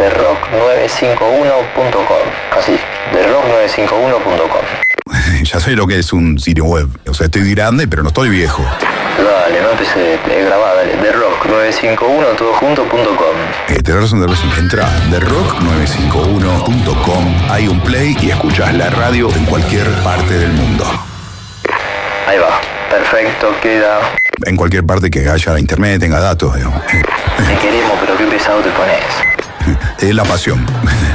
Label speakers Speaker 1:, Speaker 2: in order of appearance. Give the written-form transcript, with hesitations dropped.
Speaker 1: therock951.com. Así, therock951.com.
Speaker 2: Ya sé lo que es un sitio web. O sea, estoy grande, pero no estoy viejo.
Speaker 1: Dale, no empecé, grabá, dale. therock951todojunto.com.
Speaker 2: Tenés razón. Entra a therock951.com. Hay un play y escuchás la radio en cualquier parte del mundo.
Speaker 1: Ahí va, perfecto, queda.
Speaker 2: En cualquier parte que haya internet, tenga datos, digamos.
Speaker 1: Te queremos, pero qué pesado te pones.
Speaker 2: Es la pasión.